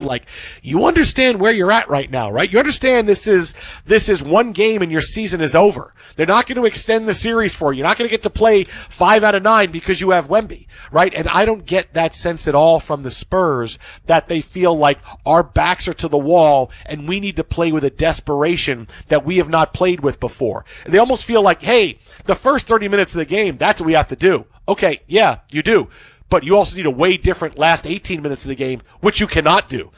Like, you understand where you're at right now, right? You understand this is one game and your season is over. They're not going to extend the series for you. You're not going to get to play 5 out of 9 because you have Wemby, right? And I don't get that sense at all from the Spurs that they feel like our backs are to the wall and we need to play with a desperation that we have not played with before. And they almost feel like, hey, the first 30 minutes of the game, that's what we have to do. Okay, yeah, you do. But you also need a way different last 18 minutes of the game, which you cannot do.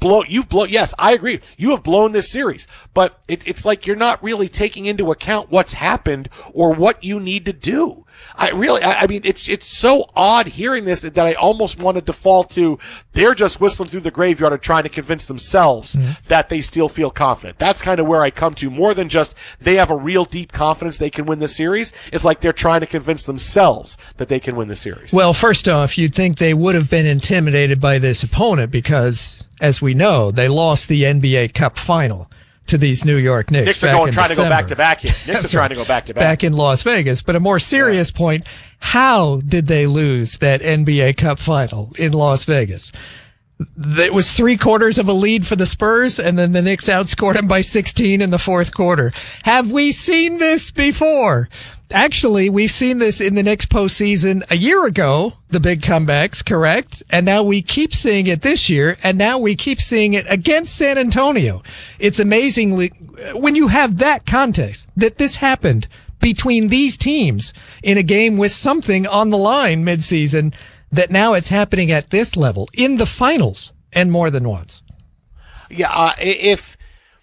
Yes, I agree. You have blown this series, but it's like you're not really taking into account what's happened or what you need to do. I mean, it's so odd hearing this that I almost want to default to they're just whistling through the graveyard and trying to convince themselves that they still feel confident. That's kind of where I come to, more than just they have a real deep confidence they can win the series. It's like they're trying to convince themselves that they can win the series. Well, first off, you'd think they would have been intimidated by this opponent because, as we know, they lost the NBA Cup final to these New York Knicks. Knicks are trying to go back-to-back here. Knicks are trying to go back-to-back. Back in Las Vegas. But a more serious point, how did they lose that NBA Cup final in Las Vegas? It was 3/4 of a lead for the Spurs, and then the Knicks outscored them by 16 in the fourth quarter. Have we seen this before? Actually, we've seen this in the Knicks postseason a year ago, the big comebacks, correct? And now we keep seeing it this year, and now we keep seeing it against San Antonio. It's amazingly, when you have that context, that this happened between these teams in a game with something on the line midseason, that now it's happening at this level, in the finals, and more than once. Yeah, if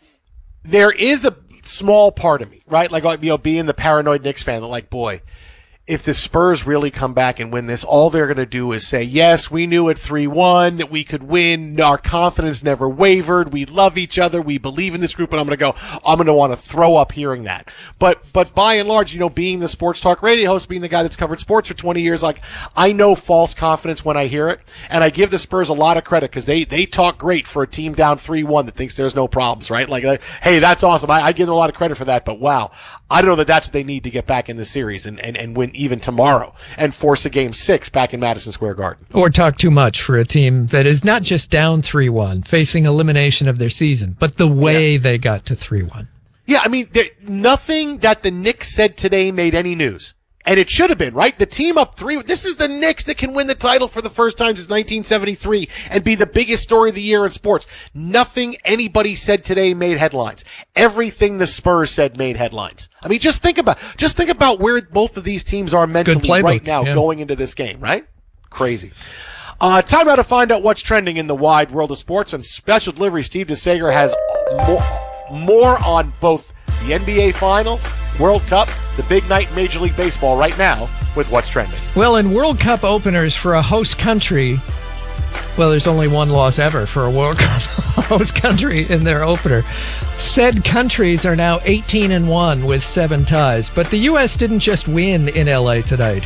there is a small part of me, right? Like, being the paranoid Knicks fan, that like, boy, if the Spurs really come back and win this, all they're going to do is say, yes, we knew at 3-1 that we could win. Our confidence never wavered. We love each other. We believe in this group. And I'm going to want to throw up hearing that. But by and large, being the sports talk radio host, being the guy that's covered sports for 20 years, like, I know false confidence when I hear it. And I give the Spurs a lot of credit because they talk great for a team down 3-1 that thinks there's no problems, right? Like, hey, that's awesome. I give them a lot of credit for that. But wow, I don't know that that's what they need to get back in the series and win even tomorrow and force a game 6 back in Madison Square Garden. Or talk too much for a team that is not just down 3-1, facing elimination of their season, but the way they got to 3-1. Yeah, I mean, nothing that the Knicks said today made any news. And it should have been, right? The team up 3. This is the Knicks that can win the title for the first time since 1973 and be the biggest story of the year in sports. Nothing anybody said today made headlines. Everything the Spurs said made headlines. I mean, just think about where both of these teams are mentally right now going into this game, right? Crazy. Time now to find out what's trending in the wide world of sports. And special delivery, Steve DeSager has more on both the NBA Finals, World Cup, the big night in Major League Baseball right now with what's trending. Well, in World Cup openers for a host country, well, there's only one loss ever for a World Cup host country in their opener. Said countries are now 18-1 with 7 ties. But the U.S. didn't just win in L.A. tonight.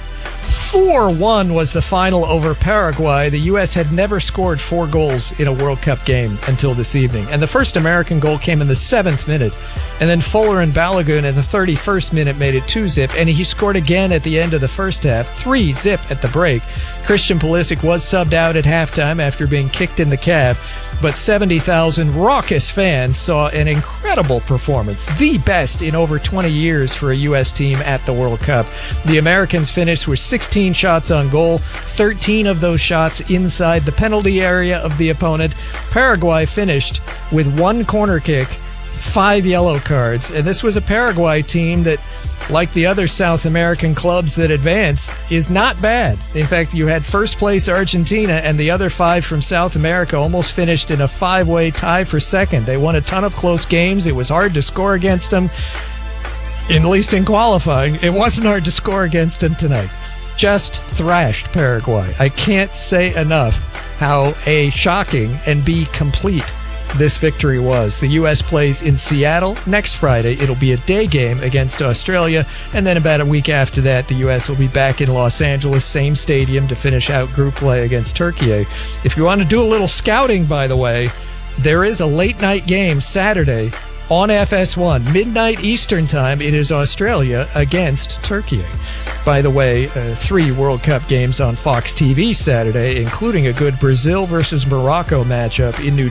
4-1 was the final over Paraguay. The U.S. had never scored 4 goals in a World Cup game until this evening. And the first American goal came in the 7th minute. And then Fuller and Balogun in the 31st minute made it 2-0. And he scored again at the end of the first half, 3-0 at the break. Christian Pulisic was subbed out at halftime after being kicked in the calf. But 70,000 raucous fans saw an incredible performance, the best in over 20 years for a U.S. team at the World Cup. The Americans finished with 16 shots on goal, 13 of those shots inside the penalty area of the opponent. Paraguay finished with 1 corner kick, 5 yellow cards, and this was a Paraguay team that, like the other South American clubs that advanced, is not bad. In fact, you had first place Argentina, and the other 5 from South America almost finished in a 5-way tie for second. They won a ton of close games. It was hard to score against them, at least in qualifying. It wasn't hard to score against them tonight. Just thrashed Paraguay. I can't say enough how A, shocking, and B, complete this victory was. The U.S. plays in Seattle next Friday. It'll be a day game against Australia, and then about a week after that, the U.S. will be back in Los Angeles, same stadium, to finish out group play against Turkey. If you want to do a little scouting, by the way, there is a late-night game Saturday on FS1, midnight Eastern time. It is Australia against Turkey. By the way, 3 World Cup games on Fox TV Saturday, including a good Brazil versus Morocco matchup in New